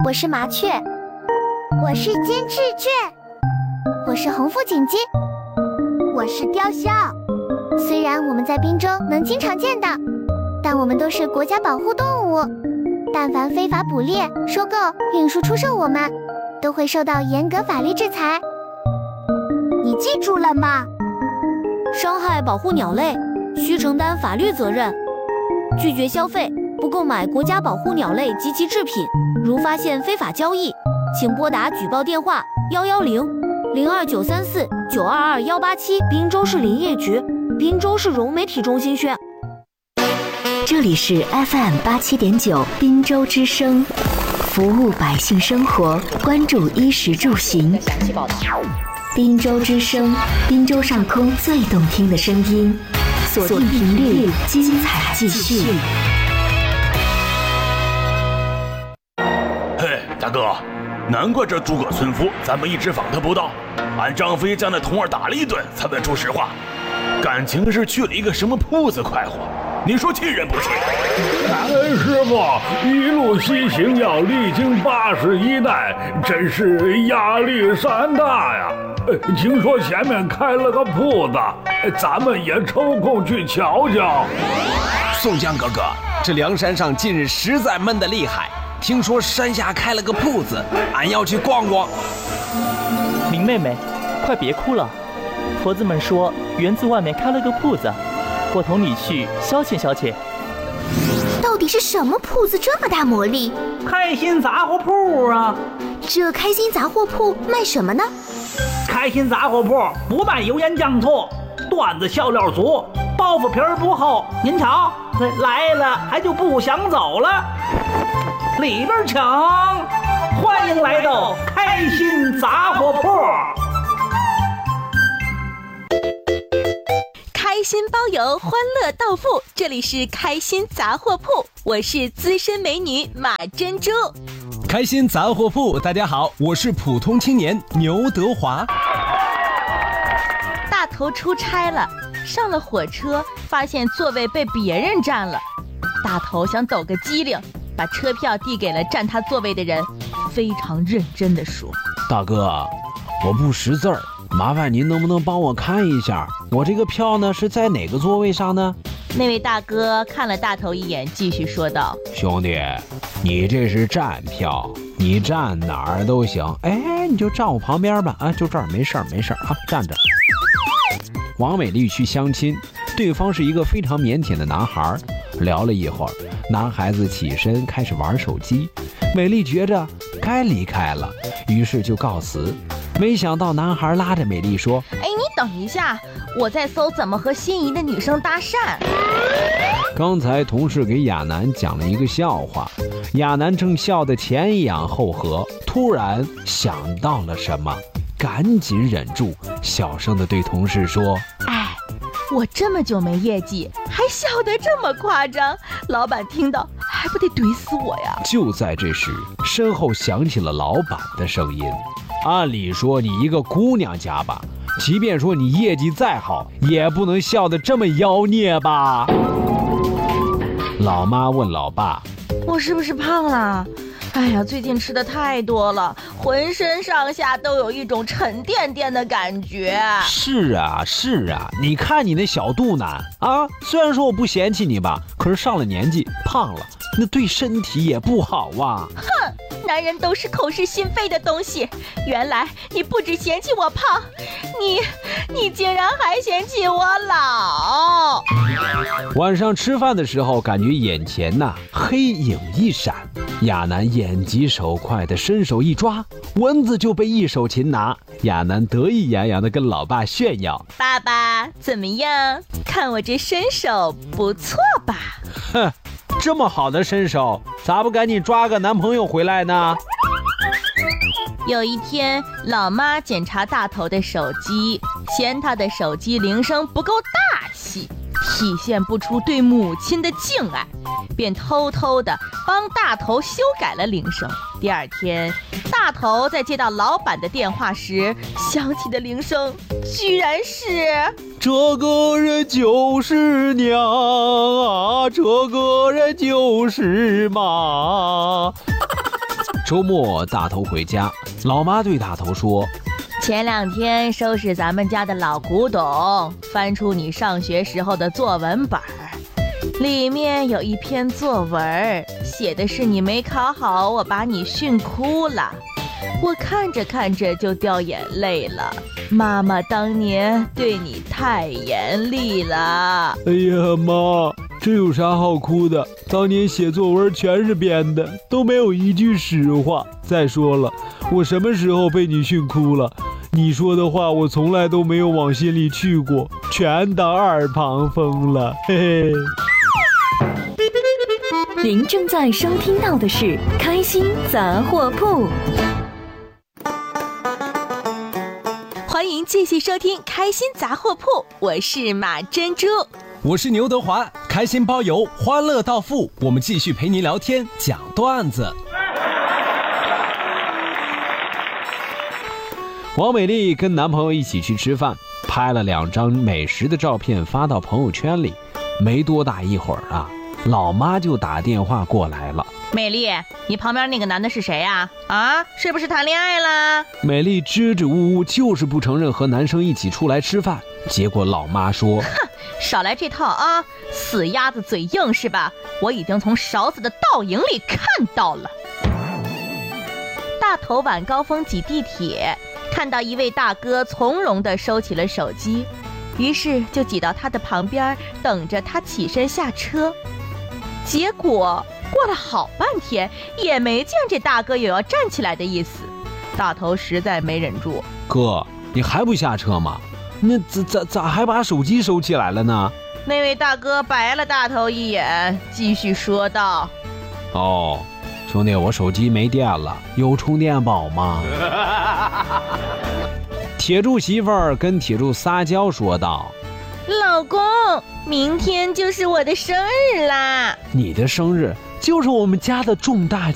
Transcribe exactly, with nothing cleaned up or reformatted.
我是麻雀， 我是金翅雀， 我是红腹锦鸡， 我是雕鸮。 虽然我们在滨州能经常见到，但我们都是国家保护动物，但凡非法捕猎、收购、运输、出售我们，都会受到严格法律制裁。 你记住了吗？ 伤害保护鸟类，需承担法律责任。拒绝消费，不购买国家保护鸟类及其制品。如发现非法交易，请拨打举报电话幺幺零零二九三四九二二幺八七。滨州市林业局，滨州市融媒体中心宣。 这里是 F M 八七点九滨州之声，服务百姓生活，关注衣食住行。滨州之声，滨州上空最动听的声音，锁定频率，精彩继续。 嘿，大哥，难怪这诸葛村夫咱们一直访他不到，俺张飞将那童儿打了一顿才问出实话，感情是去了一个什么铺子快活，你说气人不气？ 感恩师傅，一路西行要历经八十一难，真是压力山大呀。听说前面开了个铺子，咱们也抽空去瞧瞧。 宋江哥哥，这梁山上近日实在闷得厉害，听说山下开了个铺子，俺要去逛逛。 明妹妹，快别哭了，婆子们说园子外面开了个铺子，我同你去消遣消遣。 到底是什么铺子这么大魔力？ 开心杂货铺啊！ 这开心杂货铺卖什么呢？ 开心杂货铺不卖油盐酱醋，段子笑料足，包袱皮儿不厚。您瞧，来了还就不想走了。里边请，欢迎来到开心杂货铺。 开心包邮，欢乐到付，这里是开心杂货铺，我是资深美女马珍珠。 开心杂货铺，大家好，我是普通青年牛德华。 大头出差了，上了火车，发现座位被别人占了。大头想抖个机灵，把车票递给了占他座位的人，非常认真地说： 大哥，我不识字儿，麻烦您能不能帮我看一下，我这个票呢是在哪个座位上呢？ 那位大哥看了大头一眼，继续说道： 兄弟，你这是站票，你站哪儿都行，哎，你就站我旁边吧，啊，就这儿，没事儿没事儿啊，站着。王美丽去相亲，对方是一个非常腼腆的男孩，聊了一会儿，男孩子起身开始玩手机，美丽觉着该离开了，于是就告辞。没想到男孩拉着美丽说： 哎，你等一下，我在搜怎么和心仪的女生搭讪。 刚才同事给亚楠讲了一个笑话，亚楠正笑得前仰后合，突然想到了什么，赶紧忍住，小声地对同事说： 哎，我这么久没业绩，还笑得这么夸张，老板听到还不得怼死我呀。 就在这时，身后响起了老板的声音：按理说你一个姑娘家吧，即便说你业绩再好，也不能笑得这么妖孽吧。老妈问老爸： 我是不是胖了？哎呀，最近吃的太多了，浑身上下都有一种沉甸甸的感觉。 是啊是啊，你看你那小肚腩啊，虽然说我不嫌弃你吧，可是上了年纪胖了，那对身体也不好啊。 哼，男人都是口是心非的东西，原来你不只嫌弃我胖，你你竟然还嫌弃我老。 晚上吃饭的时候，感觉眼前呐、啊、黑影一闪，亚楠眼疾手快的伸手一抓，蚊子就被一手擒拿。亚楠得意洋洋的跟老爸炫耀： 爸爸怎么样？看我这身手不错吧？ 哼，这么好的身手，咋不赶紧抓个男朋友回来呢？ 有一天，老妈检查大头的手机，嫌他的手机铃声不够大气，体现不出对母亲的敬爱，便偷偷的帮大头修改了铃声。第二天，大头在接到老板的电话时，响起的铃声居然是： 这个人就是娘啊，这个人就是妈。 周末大头回家，老妈对大头说： 前两天收拾咱们家的老古董，翻出你上学时候的作文本儿，里面有一篇作文，写的是你没考好，我把你训哭了。我看着看着就掉眼泪了，妈妈当年对你太严厉了。 哎呀妈，这有啥好哭的？当年写作文全是编的，都没有一句实话。再说了，我什么时候被你训哭了？你说的话我从来都没有往心里去过，全当耳旁风了，嘿嘿。 您正在收听到的是开心杂货铺。 欢迎继续收听开心杂货铺，我是马珍珠， 我是牛德华，开心包邮，欢乐到付，我们继续陪您聊天讲段子。 王美丽跟男朋友一起去吃饭，拍了两张美食的照片发到朋友圈里，没多大一会儿啊，老妈就打电话过来了。 美丽，你旁边那个男的是谁呀？啊，是不是谈恋爱啦？ 美丽支支吾吾，就是不承认和男生一起出来吃饭。结果老妈说： 哼，少来这套啊！死鸭子嘴硬是吧？我已经从勺子的倒影里看到了。大头晚高峰挤地铁，看到一位大哥从容地收起了手机，于是就挤到他的旁边，等着他起身下车。结果过了好半天，也没见这大哥有要站起来的意思。大头实在没忍住： 哥，你还不下车吗？那咋咋咋还把手机收起来了呢？ 那位大哥白了大头一眼，继续说道： 哦，兄弟，我手机没电了，有充电宝吗？铁柱媳妇儿跟铁柱撒娇说道： 老公，明天就是我的生日啦！ 你的生日就是我们家的重大